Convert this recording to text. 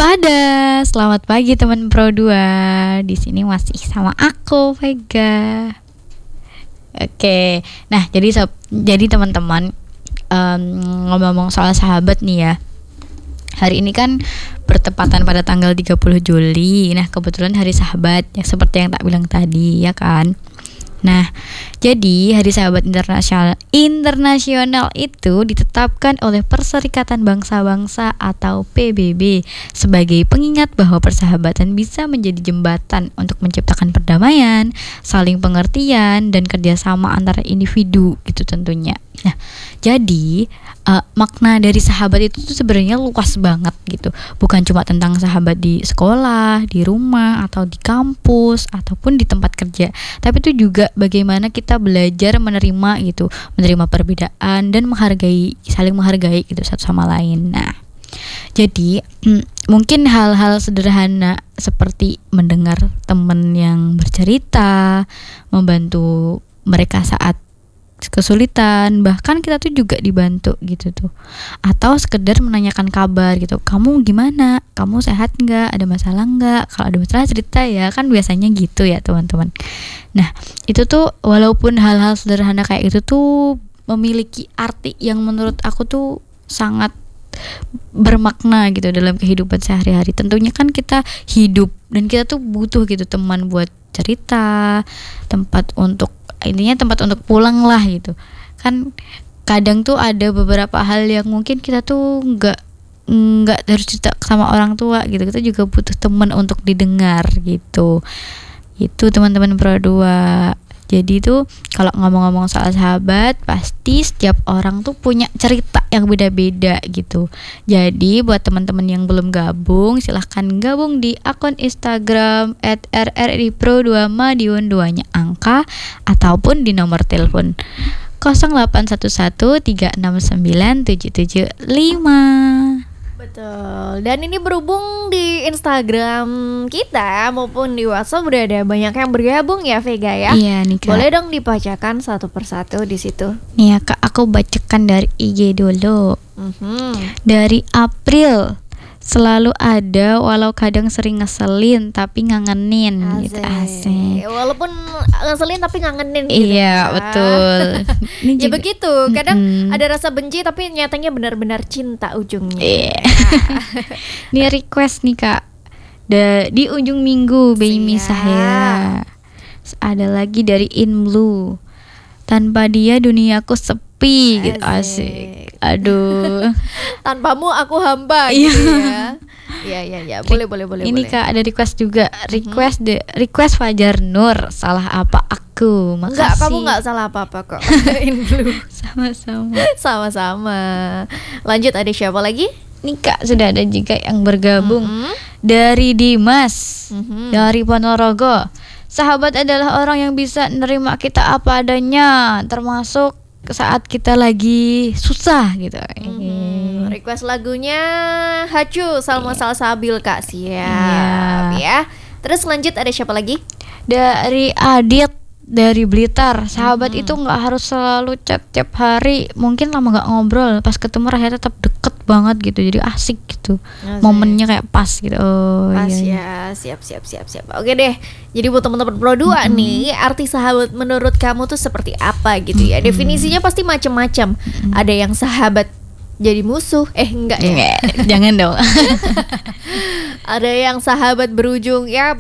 Waspada. Selamat pagi teman Pro 2. Di sini masih sama aku, Vega. Oke. Nah, jadi teman-teman, ngomong-ngomong soal sahabat nih ya. Hari ini kan bertepatan pada tanggal 30 Juli. Nah, kebetulan hari sahabat, yang seperti yang tak bilang tadi, ya kan? Nah, jadi Hari Sahabat Internasional itu ditetapkan oleh Perserikatan Bangsa-Bangsa atau PBB sebagai pengingat bahwa persahabatan bisa menjadi jembatan untuk menciptakan perdamaian, saling pengertian, dan kerjasama antara individu gitu tentunya. Nah, jadi makna dari sahabat itu tuh sebenarnya luas banget gitu. Bukan cuma tentang sahabat di sekolah, di rumah, atau di kampus, ataupun di tempat kerja. Tapi itu juga bagaimana kita belajar menerima gitu, menerima perbedaan dan saling menghargai gitu satu sama lain. Nah, jadi mungkin hal-hal sederhana seperti mendengar teman yang bercerita, membantu mereka saat kesulitan, bahkan kita tuh juga dibantu gitu tuh, atau sekedar menanyakan kabar gitu, kamu gimana, kamu sehat nggak, ada masalah nggak, kalau ada masalah cerita ya, kan biasanya gitu ya teman-teman. Nah, itu tuh walaupun hal-hal sederhana kayak itu tuh memiliki arti yang menurut aku tuh sangat bermakna gitu dalam kehidupan sehari-hari. Tentunya kan kita hidup dan kita tuh butuh gitu teman buat cerita, tempat untuk pulang lah gitu. Kan kadang tuh ada beberapa hal yang mungkin kita tuh nggak harus cerita sama orang tua gitu. Kita juga butuh teman untuk didengar gitu. Itu teman-teman Pro 2. Jadi tuh kalau ngomong-ngomong soal sahabat, pasti setiap orang tuh punya cerita yang beda-beda gitu. Jadi buat teman-teman yang belum gabung, silahkan gabung di akun Instagram @rripro2 Madiun 2-nya angka, ataupun di nomor telepon 0811369775. Betul. Dan ini berhubung di Instagram kita maupun di WhatsApp udah ada banyak yang bergabung ya, Vega ya. Iya nih Kak. Boleh dong dibacakan satu persatu di situ. Nih ya Kak, aku bacakan dari IG dulu. Dari April, selalu ada walau kadang sering ngeselin tapi ngangenin gitu. Asik. Walaupun ngeselin tapi ngangenin gitu. Iya, betul. Ini Ya juga begitu. Kadang ada rasa benci tapi nyatanya benar-benar cinta ujungnya. Ini request nih Kak. Di ujung minggu Baimi Sahera. Ada lagi dari In Blue. Tanpa dia duniaku sepi gitu. Asik. Aduh. Tanpamu aku hamba gitu ya. Iya. Boleh. Ini Kak ada request juga. Request Fajar Nur. Salah apa aku? Makasih. Enggak, kamu enggak salah apa-apa kok. In Blue. Sama-sama. Lanjut, ada siapa lagi? Nih Kak, sudah ada juga yang bergabung. Dari Dimas, dari Ponorogo. Sahabat adalah orang yang bisa nerima kita apa adanya, termasuk saat kita lagi susah gitu. Request lagunya Hacu Salma Salsabil Kak. Siap ya. Terus lanjut, ada siapa lagi? Dari Adit dari Blitar. Sahabat itu nggak harus selalu chat tiap hari, mungkin lama nggak ngobrol, pas ketemu rasanya tetap deket banget gitu, jadi asik gitu. Momennya kayak pas gitu. Pas ya. Siap. Oke deh. Jadi buat teman-teman Pro 2 nih, arti sahabat menurut kamu tuh seperti apa gitu ya? Definisinya pasti macam-macam. Ada yang sahabat jadi musuh, enggak ya? Jangan dong. Ada yang sahabat berujung ya